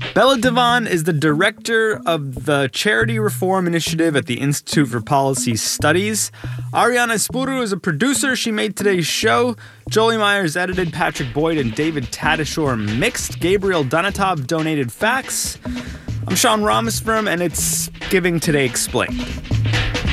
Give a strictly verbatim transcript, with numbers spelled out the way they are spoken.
Bella Devon is the director of the Charity Reform Initiative at the Institute for Policy Studies. Ariana Espuru is a producer. She made today's show. Jolie Myers edited. Patrick Boyd and David Tadashore mixed. Gabriel Donatov donated facts. I'm Sean Rameswaram, and it's Giving Today Explained.